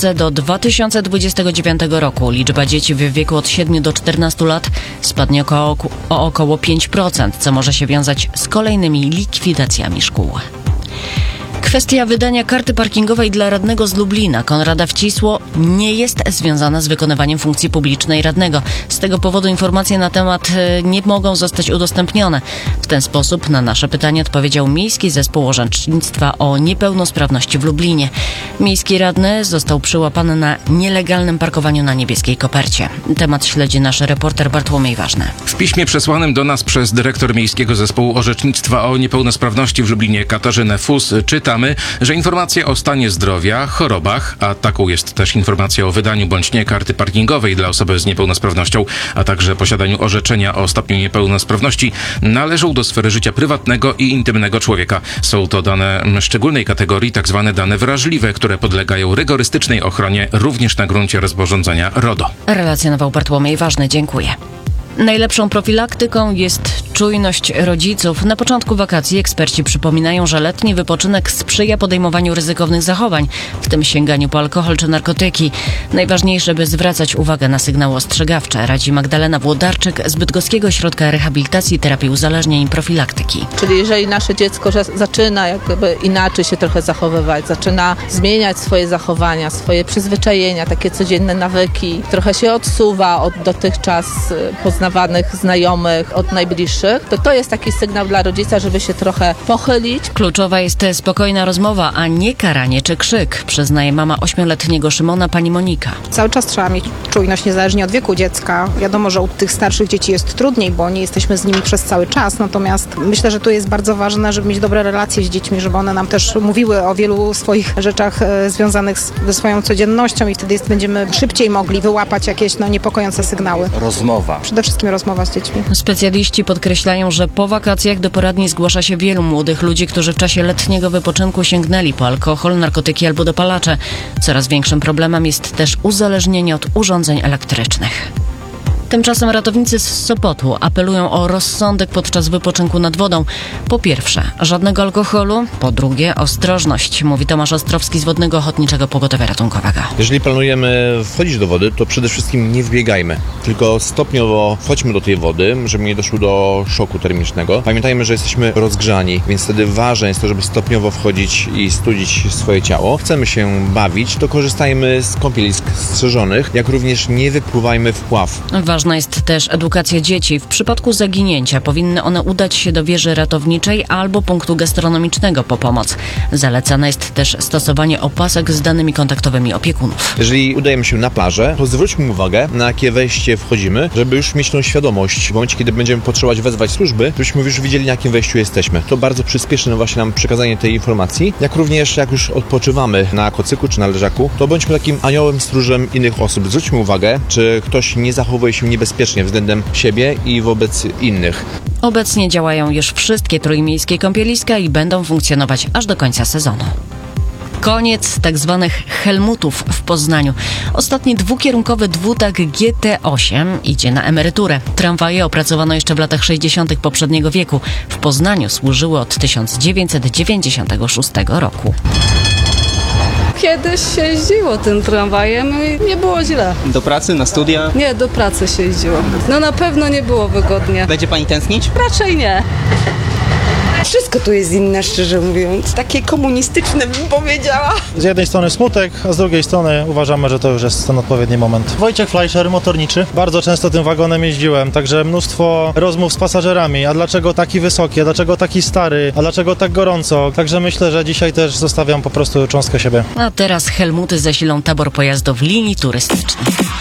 Polsce do 2029 roku liczba dzieci w wieku od 7 do 14 lat spadnie o około 5%, co może się wiązać z kolejnymi likwidacjami szkół. Kwestia wydania karty parkingowej dla radnego z Lublina, Konrada Wcisło, nie jest związana z wykonywaniem funkcji publicznej radnego. Z tego powodu informacje na temat nie mogą zostać udostępnione. W ten sposób na nasze pytanie odpowiedział Miejski Zespół Orzecznictwa o Niepełnosprawności w Lublinie. Miejski radny został przyłapany na nielegalnym parkowaniu na Niebieskiej Kopercie. Temat śledzi nasz reporter Bartłomiej Ważny. W piśmie przesłanym do nas przez dyrektor Miejskiego Zespołu Orzecznictwa o Niepełnosprawności w Lublinie Katarzynę Fus czytamy, że informacje o stanie zdrowia, chorobach, a taką jest też informacja o wydaniu bądź nie karty parkingowej dla osoby z niepełnosprawnością, a także posiadaniu orzeczenia o stopniu niepełnosprawności, należą do sfery życia prywatnego i intymnego człowieka. Są to dane szczególnej kategorii, tak zwane dane wrażliwe, które podlegają rygorystycznej ochronie również na gruncie rozporządzenia RODO. Relacjonował Bartłomiej Ważny. Dziękuję. Najlepszą profilaktyką jest czujność rodziców. Na początku wakacji eksperci przypominają, że letni wypoczynek sprzyja podejmowaniu ryzykownych zachowań, w tym sięganiu po alkohol czy narkotyki. Najważniejsze, by zwracać uwagę na sygnały ostrzegawcze, radzi Magdalena Włodarczyk z Bydgoskiego Ośrodka Rehabilitacji, Terapii Uzależnień i Profilaktyki. Czyli jeżeli nasze dziecko zaczyna jakby inaczej się trochę zachowywać, zaczyna zmieniać swoje zachowania, swoje przyzwyczajenia, takie codzienne nawyki, trochę się odsuwa od dotychczas poznawanych znajomych, od najbliższych, to jest taki sygnał dla rodzica, żeby się trochę pochylić. Kluczowa jest spokojna rozmowa, a nie karanie czy krzyk, przyznaje mama 8-letniego Szymona, pani Monika. Cały czas trzeba mieć czujność niezależnie od wieku dziecka. Wiadomo, że u tych starszych dzieci jest trudniej, bo nie jesteśmy z nimi przez cały czas, natomiast myślę, że tu jest bardzo ważne, żeby mieć dobre relacje z dziećmi, żeby one nam też mówiły o wielu swoich rzeczach związanych ze swoją codziennością i wtedy będziemy szybciej mogli wyłapać jakieś niepokojące sygnały. Rozmowa. Przede wszystkim rozmowa z dziećmi. Specjaliści podkreślają, że po wakacjach do poradni zgłasza się wielu młodych ludzi, którzy w czasie letniego wypoczynku sięgnęli po alkohol, narkotyki albo dopalacze. Coraz większym problemem jest też uzależnienie od urządzeń elektrycznych. Tymczasem ratownicy z Sopotu apelują o rozsądek podczas wypoczynku nad wodą. Po pierwsze, żadnego alkoholu. Po drugie, ostrożność, mówi Tomasz Ostrowski z Wodnego Ochotniczego Pogotowia Ratunkowego. Jeżeli planujemy wchodzić do wody, to przede wszystkim nie wbiegajmy, tylko stopniowo wchodźmy do tej wody, żeby nie doszło do szoku termicznego. Pamiętajmy, że jesteśmy rozgrzani, więc wtedy ważne jest to, żeby stopniowo wchodzić i studzić swoje ciało. Chcemy się bawić, to korzystajmy z kąpielisk strzeżonych, jak również nie wypływajmy w pław. Ważna jest też edukacja dzieci. W przypadku zaginięcia powinny one udać się do wieży ratowniczej albo punktu gastronomicznego po pomoc. Zalecane jest też stosowanie opasek z danymi kontaktowymi opiekunów. Jeżeli udajemy się na plażę, to zwróćmy uwagę, na jakie wejście wchodzimy, żeby już mieć tą świadomość. W momencie, kiedy będziemy potrzebować wezwać służby, żebyśmy już wiedzieli, na jakim wejściu jesteśmy. To bardzo przyspieszy właśnie nam przekazanie tej informacji. Jak również, jak już odpoczywamy na kocyku czy na leżaku, to bądźmy takim aniołem stróżem innych osób. Zwróćmy uwagę, czy ktoś nie zachowuje się niebezpiecznie względem siebie i wobec innych. Obecnie działają już wszystkie trójmiejskie kąpieliska i będą funkcjonować aż do końca sezonu. Koniec tzw. helmutów w Poznaniu. Ostatni dwukierunkowy dwutak GT8 idzie na emeryturę. Tramwaje opracowano jeszcze w latach 60. poprzedniego wieku. W Poznaniu służyły od 1996 roku. Kiedyś się jeździło tym tramwajem i nie było źle. Do pracy, na studia? Nie, do pracy się jeździło. No na pewno nie było wygodnie. Będzie pani tęsknić? Raczej nie. Wszystko tu jest inne, szczerze mówiąc. Takie komunistyczne bym powiedziała. Z jednej strony smutek, a z drugiej strony uważamy, że to już jest ten odpowiedni moment. Wojciech Fleischer, motorniczy. Bardzo często tym wagonem jeździłem, także mnóstwo rozmów z pasażerami. A dlaczego taki wysoki, a dlaczego taki stary, a dlaczego tak gorąco? Także myślę, że dzisiaj też zostawiam po prostu cząstkę siebie. A teraz helmuty zasilą tabor pojazdów linii turystycznych.